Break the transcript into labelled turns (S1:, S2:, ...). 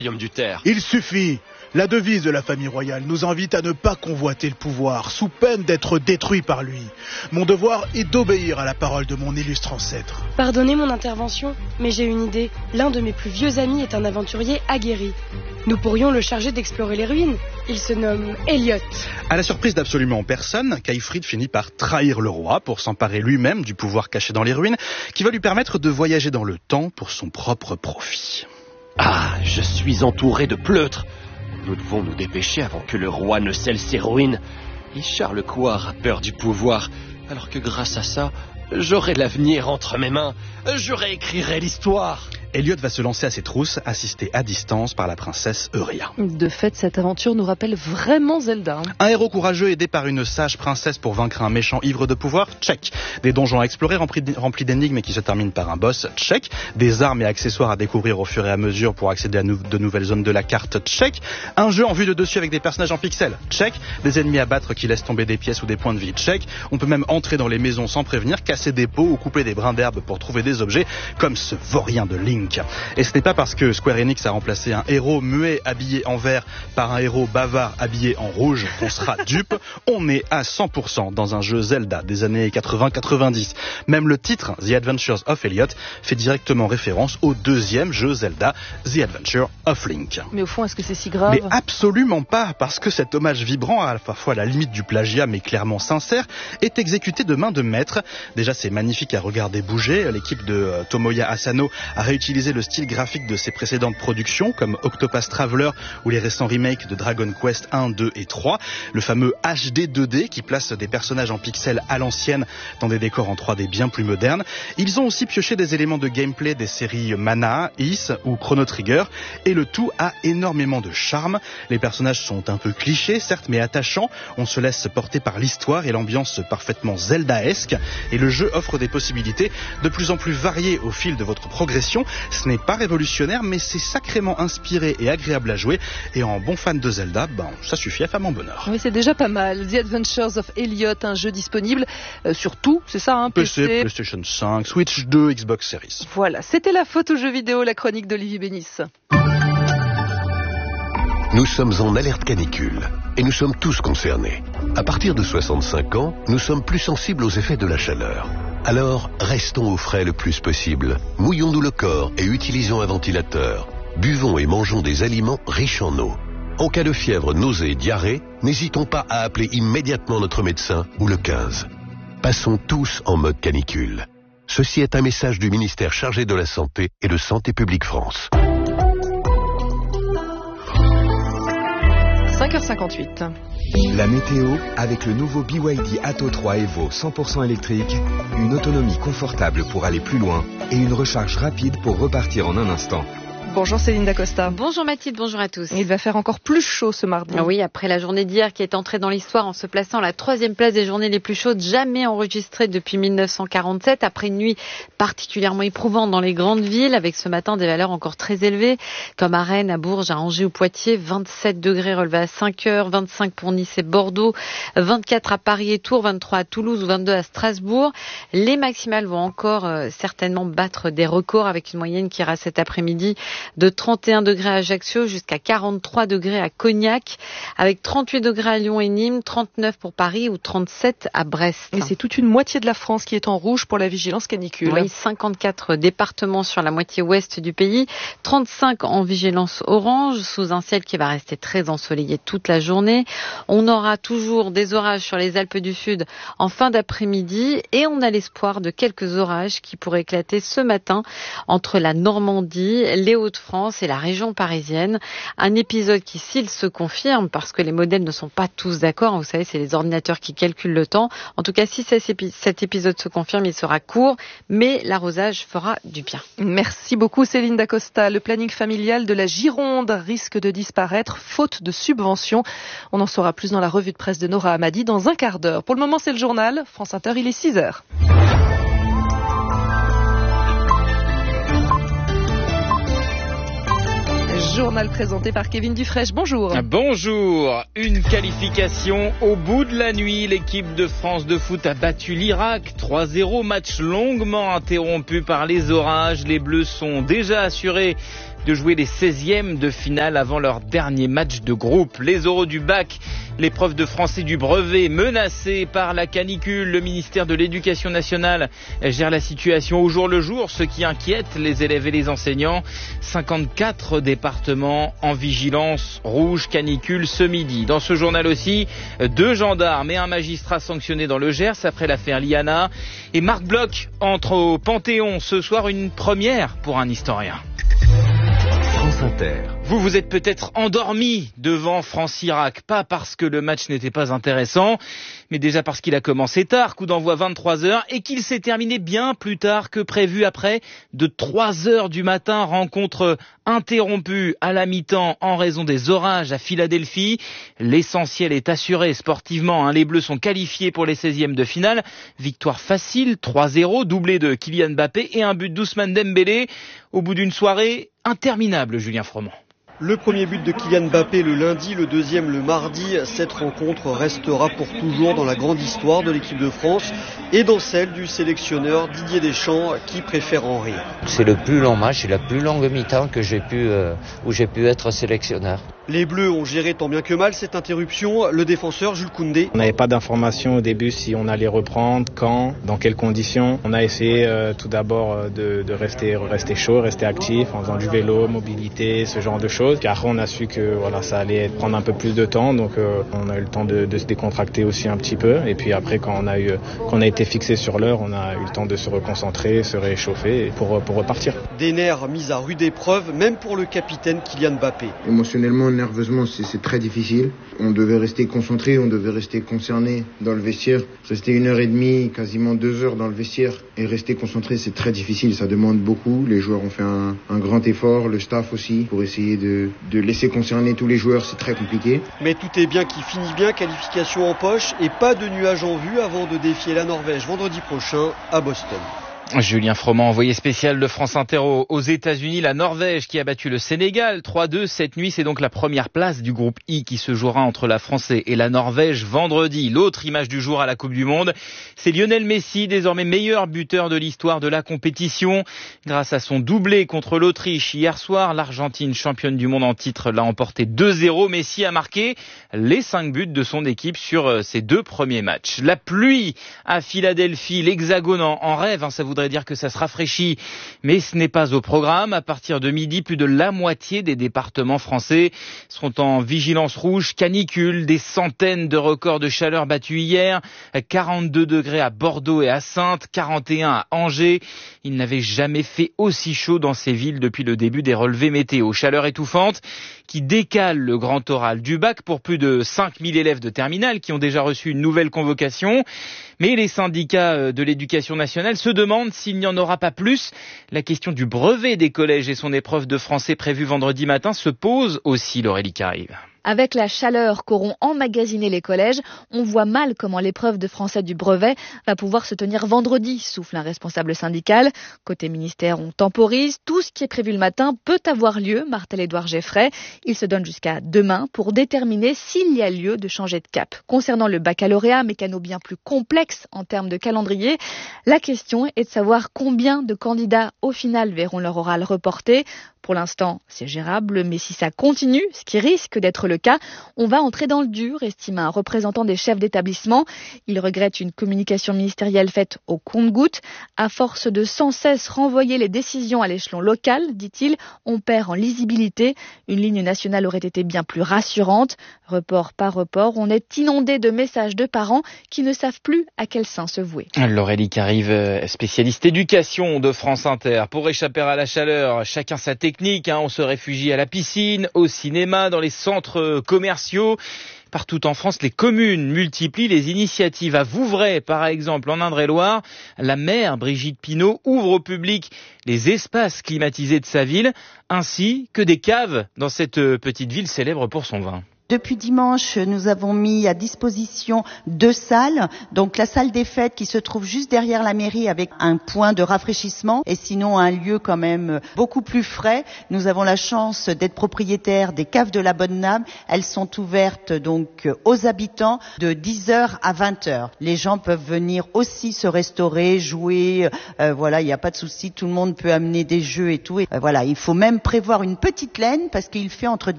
S1: royaume du Terre.
S2: Il suffit. La devise de la famille royale nous invite à ne pas convoiter le pouvoir, sous peine d'être détruit par lui. Mon devoir est d'obéir à la parole de mon illustre ancêtre.
S3: Pardonnez mon intervention, mais j'ai une idée. L'un de mes plus vieux amis est un aventurier aguerri. Nous pourrions le charger d'explorer les ruines. Il se nomme Elliot.
S4: À la surprise d'absolument personne, Kæfrid finit par trahir le roi pour s'emparer lui-même du pouvoir caché dans les ruines, qui va lui permettre de voyager dans le temps pour son propre profit.
S1: Ah, je suis entouré de pleutres. Nous devons nous dépêcher avant que le roi ne scelle ses ruines. Et Charles Coire a peur du pouvoir, alors que grâce à ça, j'aurai l'avenir entre mes mains. Je réécrirai l'histoire.
S4: Elliot va se lancer à ses trousses, assisté à distance par la princesse Euria.
S5: De fait, cette aventure nous rappelle vraiment Zelda.
S4: Un héros courageux aidé par une sage princesse pour vaincre un méchant ivre de pouvoir, check. Des donjons à explorer remplis d'énigmes et qui se terminent par un boss, check. Des armes et accessoires à découvrir au fur et à mesure pour accéder à de nouvelles zones de la carte, check. Un jeu en vue de dessus avec des personnages en pixels, check. Des ennemis à battre qui laissent tomber des pièces ou des points de vie, check. On peut même entrer dans les maisons sans prévenir, casser des pots ou couper des brins d'herbe pour trouver des objets, comme ce vaurien de Link. Et ce n'est pas parce que Square Enix a remplacé un héros muet habillé en vert par un héros bavard habillé en rouge qu'on sera dupe. On est à 100% dans un jeu Zelda des années 80-90. Même le titre, The Adventures of Elliot, fait directement référence au deuxième jeu Zelda, The Adventure of Link.
S5: Mais au fond, est-ce que c'est si grave ?
S4: Mais absolument pas, parce que cet hommage vibrant, à la fois la limite du plagiat mais clairement sincère, est exécuté de main de maître. Déjà, c'est magnifique à regarder bouger. L'équipe de Tomoya Asano a réutilisé le style graphique de ses précédentes productions, comme Octopath Traveler ou les récents remakes de Dragon Quest 1, 2 et 3. Le fameux HD 2D qui place des personnages en pixels à l'ancienne dans des décors en 3D bien plus modernes. Ils ont aussi pioché des éléments de gameplay des séries Mana, Is ou Chrono Trigger, et le tout a énormément de charme. Les personnages sont un peu clichés, certes, mais attachants. On se laisse porter par l'histoire et l'ambiance parfaitement Zeldaesque, et le jeu offre des possibilités de plus en plus variées au fil de votre progression. Ce n'est pas révolutionnaire, mais c'est sacrément inspiré et agréable à jouer, et en bon fan de Zelda, ça suffit à faire mon bonheur.
S5: Oui, c'est déjà pas mal. The Adventures of Elliot, un jeu disponible sur tout, c'est ça,
S4: PC, PlayStation 5, Switch 2, Xbox Series.
S5: Voilà, c'était la photo jeu vidéo, la chronique d'Olivier Bénis.
S6: Nous sommes en alerte canicule et nous sommes tous concernés. À partir de 65 ans, nous sommes plus sensibles aux effets de la chaleur. Alors, restons au frais le plus possible. Mouillons-nous le corps et utilisons un ventilateur. Buvons et mangeons des aliments riches en eau. En cas de fièvre, nausée, diarrhée, n'hésitons pas à appeler immédiatement notre médecin ou le 15. Passons tous en mode canicule. Ceci est un message du ministère chargé de la Santé et de Santé publique France.
S5: 5h58.
S7: La météo avec le nouveau BYD Atto 3 Evo 100% électrique, une autonomie confortable pour aller plus loin et une recharge rapide pour repartir en un instant.
S5: Bonjour Céline Dacosta.
S8: Bonjour Mathilde, bonjour à tous.
S5: Il va faire encore plus chaud ce mardi.
S8: Oui, après la journée d'hier qui est entrée dans l'histoire en se plaçant à la 3e place des journées les plus chaudes jamais enregistrées depuis 1947, après une nuit particulièrement éprouvante dans les grandes villes, avec ce matin des valeurs encore très élevées, comme à Rennes, à Bourges, à Angers ou Poitiers, 27 degrés relevés à 5 heures, 25 pour Nice et Bordeaux, 24 à Paris et Tours, 23 à Toulouse ou 22 à Strasbourg. Les maximales vont encore certainement battre des records avec une moyenne qui ira cet après-midi de 31 degrés à Ajaccio jusqu'à 43 degrés à Cognac, avec 38 degrés à Lyon et Nîmes, 39 pour Paris ou 37 à Brest.
S5: Et c'est toute une moitié de la France qui est en rouge pour la vigilance canicule.
S8: Oui, 54 départements sur la moitié ouest du pays, 35 en vigilance orange, sous un ciel qui va rester très ensoleillé toute la journée. On aura toujours des orages sur les Alpes du Sud en fin d'après-midi et on a l'espoir de quelques orages qui pourraient éclater ce matin entre la Normandie, les Hauts-de-France et la région parisienne. Un épisode qui, s'il se confirme, parce que les modèles ne sont pas tous d'accord, vous savez, c'est les ordinateurs qui calculent le temps. En tout cas, si cet épisode se confirme, il sera court, mais l'arrosage fera du bien.
S5: Merci beaucoup Céline Dacosta. Le planning familial de la Gironde risque de disparaître faute de subventions. On en saura plus dans la revue de presse de Nora Hamadi dans un quart d'heure. Pour le moment, c'est le journal. France Inter, il est 6h. Journal présenté par Kevin Dufresne. Bonjour.
S9: Bonjour. Une qualification au bout de la nuit. L'équipe de France de foot a battu l'Irak 3-0. Match longuement interrompu par les orages. Les Bleus sont déjà assurés de jouer les 16e de finale avant leur dernier match de groupe. Les oraux du bac, l'épreuve de français du brevet menacée par la canicule. Le ministère de l'Éducation nationale gère la situation au jour le jour, ce qui inquiète les élèves et les enseignants. 54 départements en vigilance rouge canicule ce midi. Dans ce journal aussi, 2 gendarmes et un magistrat sanctionnés dans le Gers après l'affaire Liana. Et Marc Bloch entre au Panthéon ce soir, une première pour un historien.
S7: France Inter.
S9: Vous êtes peut-être endormi devant France-Irak, pas parce que le match n'était pas intéressant, mais déjà parce qu'il a commencé tard, coup d'envoi 23h, et qu'il s'est terminé bien plus tard que prévu après de 3h du matin, rencontre interrompue à la mi-temps en raison des orages à Philadelphie. L'essentiel est assuré sportivement, les Bleus sont qualifiés pour les 16e de finale. Victoire facile, 3-0, doublé de Kylian Mbappé et un but d'Ousmane Dembélé au bout d'une soirée interminable, Julien Froment.
S10: Le premier but de Kylian Mbappé le lundi, le deuxième le mardi. Cette rencontre restera pour toujours dans la grande histoire de l'équipe de France et dans celle du sélectionneur Didier Deschamps qui préfère en rire.
S11: C'est le plus long match et la plus longue mi-temps que où j'ai pu être sélectionneur.
S10: Les Bleus ont géré tant bien que mal cette interruption. Le défenseur Jules Koundé.
S12: On n'avait pas d'informations au début si on allait reprendre, quand, dans quelles conditions. On a essayé tout d'abord de rester chaud, rester actif en faisant du vélo, mobilité, ce genre de choses. Puis après on a su que ça allait prendre un peu plus de temps, donc on a eu le temps de se décontracter aussi un petit peu. Et puis après quand on a été fixé sur l'heure, on a eu le temps de se reconcentrer, se réchauffer pour repartir.
S10: Des nerfs mis à rude épreuve, même pour le capitaine Kylian Mbappé.
S13: Émotionnellement, nerveusement, c'est très difficile. On devait rester concentré, on devait rester concerné dans le vestiaire. Rester 1h30, quasiment 2 heures dans le vestiaire et rester concentré, c'est très difficile. Ça demande beaucoup. Les joueurs ont fait un grand effort, le staff aussi, pour essayer de laisser concerner tous les joueurs. C'est très compliqué.
S10: Mais tout est bien qui finit bien. Qualification en poche et pas de nuages en vue avant de défier la Norvège vendredi prochain à Boston.
S9: Julien Froment, envoyé spécial de France Inter aux États-Unis, la Norvège qui a battu le Sénégal 3-2 cette nuit. C'est donc la première place du groupe I qui se jouera entre la France et la Norvège vendredi. L'autre image du jour à la Coupe du Monde, c'est Lionel Messi, désormais meilleur buteur de l'histoire de la compétition. Grâce à son doublé contre l'Autriche hier soir, l'Argentine, championne du monde en titre, l'a emporté 2-0. Messi a marqué les 5 buts de son équipe sur ses 2 premiers matchs. La pluie à Philadelphie, l'Hexagone en rêve, ça voudrait dire que ça se rafraîchit, mais ce n'est pas au programme. À partir de midi, plus de la moitié des départements français seront en vigilance rouge canicule. Des centaines de records de chaleur battus hier, 42 degrés à Bordeaux et à Saintes, 41 à Angers. Il n'avait jamais fait aussi chaud dans ces villes depuis le début des relevés météo. Chaleur étouffante qui décale le grand oral du bac pour plus de 5000 élèves de terminale qui ont déjà reçu une nouvelle convocation. Mais les syndicats de l'éducation nationale se demandent s'il n'y en aura pas plus. La question du brevet des collèges et son épreuve de français prévue vendredi matin se pose aussi, Laurélie Carive.
S14: Avec la chaleur qu'auront emmagasiné les collèges, on voit mal comment l'épreuve de français du brevet va pouvoir se tenir vendredi, souffle un responsable syndical. Côté ministère, on temporise. Tout ce qui est prévu le matin peut avoir lieu, martèle-Édouard Geffray. Il se donne jusqu'à demain pour déterminer s'il y a lieu de changer de cap. Concernant le baccalauréat, mécano bien plus complexe en termes de calendrier, la question est de savoir combien de candidats au final verront leur oral reporté. Pour l'instant, c'est gérable, mais si ça continue, ce qui risque d'être le cas, on va entrer dans le dur, estime un représentant des chefs d'établissement. Il regrette une communication ministérielle faite au compte-gouttes. À force de sans cesse renvoyer les décisions à l'échelon local, dit-il, on perd en lisibilité. Une ligne nationale aurait été bien plus rassurante. Report par report, on est inondé de messages de parents qui ne savent plus à quel sein se vouer.
S9: Laurélie Carive, spécialiste éducation de France Inter. Pour échapper à la chaleur, chacun sa technique. On se réfugie à la piscine, au cinéma, dans les centres commerciaux. Partout en France, les communes multiplient les initiatives. À Vouvray, par exemple, en Indre-et-Loire, la maire Brigitte Pinault ouvre au public les espaces climatisés de sa ville, ainsi que des caves dans cette petite ville célèbre pour son vin.
S15: Depuis dimanche, nous avons mis à disposition 2 salles. Donc la salle des fêtes qui se trouve juste derrière la mairie avec un point de rafraîchissement et sinon un lieu quand même beaucoup plus frais. Nous avons la chance d'être propriétaires des caves de la Bonne Nave. Elles sont ouvertes donc aux habitants de 10h à 20h. Les gens peuvent venir aussi se restaurer, jouer. Voilà, il n'y a pas de souci. Tout le monde peut amener des jeux et tout. Et, voilà, il faut même prévoir une petite laine parce qu'il fait entre